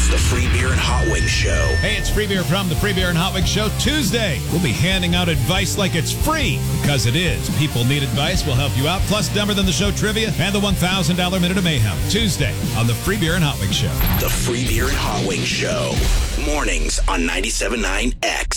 It's the Free Beer and Hot Wings Show. Hey, it's Free Beer from the Free Beer and Hot Wings Show. Tuesday, we'll be handing out advice like it's free, because it is. People need advice. We'll help you out. Plus, Dumber Than the Show trivia and the $1,000 Minute of Mayhem. Tuesday on the Free Beer and Hot Wings Show. The Free Beer and Hot Wings Show. Mornings on 97.9 X.